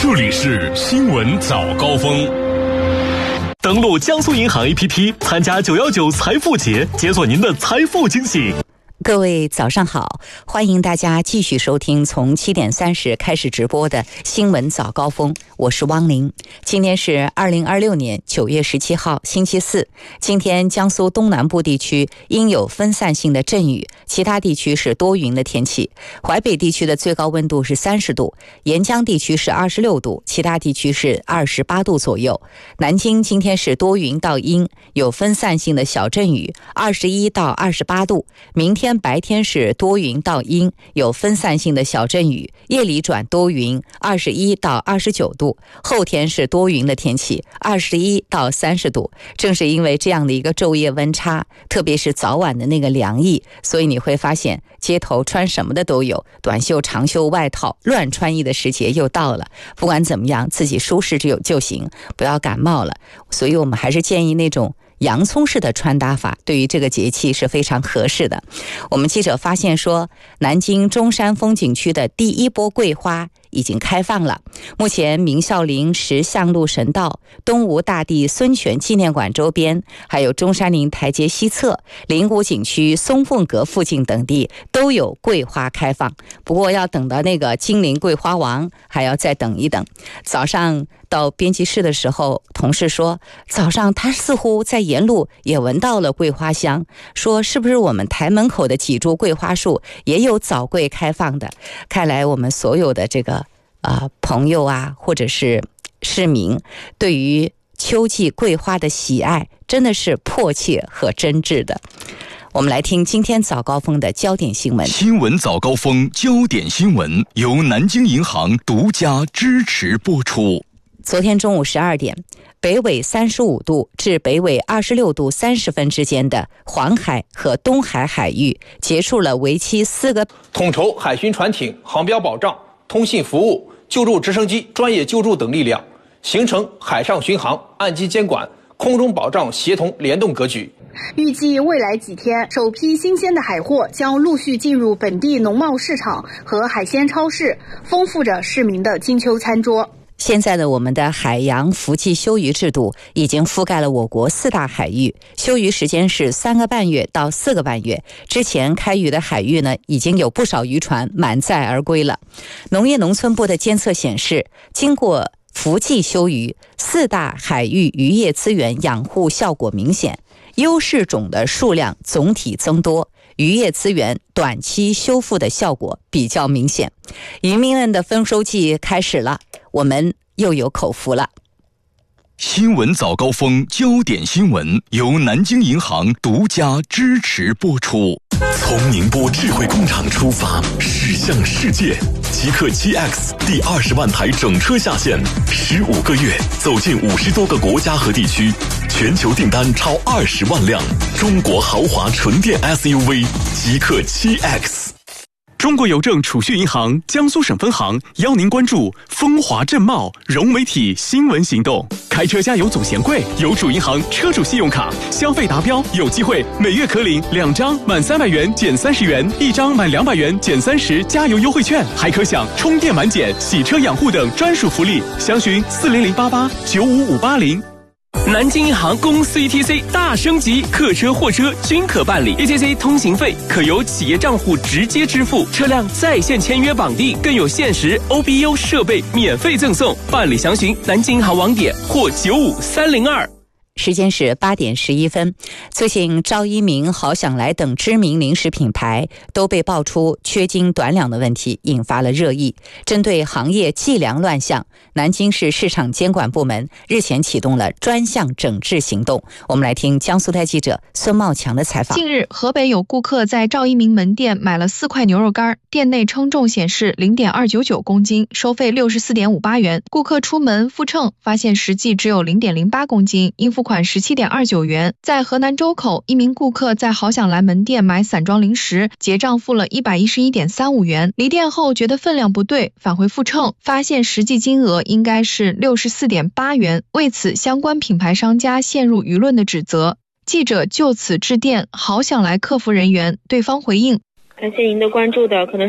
这里是新闻早高峰。登录江苏银行 APP， 参加919财富节，解锁您的财富惊喜。 各位早上好，欢迎大家继续收听从7点30开始直播的新闻早高峰，我是汪玲。今天是2026年9月17号星期四。今天江苏东南部地区应有分散性的阵雨，其他地区是多云的天气。淮北地区的最高温度是30度，沿江地区是26度，其他地区是28度左右。南京今天是多云到阴，有分散性的小阵雨，21到28度。明天白天是多云到阴，有分散性的小阵雨，夜里转多云，21到29度。后天是多云的天气，21到30度。正是因为这样的一个昼夜温差，特别是早晚的那个凉意，所以你会发现街头穿什么的都有，短袖长袖外套，乱穿衣的时节又到了。不管怎么样，自己舒适就行，不要感冒了。所以我们还是建议那种洋葱式的穿搭法，对于这个节气是非常合适的。我们记者发现说，南京中山风景区的第一波桂花已经开放了。目前明孝陵石巷路神道、东吴大帝孙权纪念馆周边，还有中山陵台阶西侧、灵谷景区松凤阁附近等地都有桂花开放。不过要等到那个金陵桂花王，还要再等一等。早上到编辑室的时候，同事说早上他似乎在沿路也闻到了桂花香，说是不是我们台门口的几株桂花树也有早桂开放的。看来我们所有的这个朋友啊，或者是市民，对于秋季桂花的喜爱真的是迫切和真挚的。我们来听今天早高峰的焦点新闻。 新闻早高峰焦点新闻由南京银行独家支持播出。 昨天中午12点，北纬35度至北纬26度30分之间的黄海和东海海域结束了为期4个统筹海巡船艇、航标保障、通信服务、救助直升机、专业救助等力量，形成海上巡航、岸基监管、空中保障协同联动格局。 预计未来几天，首批新鲜的海货将陆续进入本地农贸市场和海鲜超市，丰富着市民的金秋餐桌。 现在的我们的海洋伏季休渔制度已经覆盖了我国4大海域，休渔时间是3个半月到4个半月。之前开渔的海域呢，已经有不少渔船满载而归了。农业农村部的监测显示，经过伏季休渔，4大海域渔业资源养护效果明显，优势种的数量总体增多，渔业资源短期修复的效果比较明显。渔民们的丰收季开始了，我们又有口福了。 新闻早高峰焦点新闻由南京银行独家支持播出。从宁波智慧工厂出发，驶向世界。极氪7X 第20万台整车下线，15个月走进50多个国家和地区，全球订单超20万辆。中国豪华纯电 SUV 极氪7X。中国邮政储蓄银行江苏省分行邀您关注风华正茂融媒体新闻行动。开车加油总嫌贵，邮储银行车主信用卡消费达标有机会每月可领2张满300元减30元，1张满200元减30加油优惠券，还可享充电满减、洗车养护等专属福利。详询40088 95580。 南京银行公司 ETC 大升级，客车货车均可办理 ETC 通行费可由企业账户直接支付，车辆在线签约绑定，更有限时 OBU 设备免费赠送。办理详询南京银行网点或95302。 时间是8点11分。最近赵一鸣、好想来等知名零食品牌都被爆出缺斤短两的问题，引发了热议。针对行业计量乱象，南京市市场监管部门日前启动了专项整治行动。我们来听江苏台记者孙茂强的采访。 近日，河北有顾客在赵一鸣门店买了4块牛肉干，店内称重显示 0.299 公斤，收费 64.58 元。顾客出门复称，发现实际只有 0.08 公斤，应付款 17.29 元。在河南周口，一名顾客在好想来门店买散装零食，结账付了 111.35 元，离店后觉得分量不对，返回复称，发现实际金额应该是 64.8 元。为此，相关品牌商家陷入舆论的指责。记者就此致电好想来客服人员，对方回应： 感谢您的关注的，可能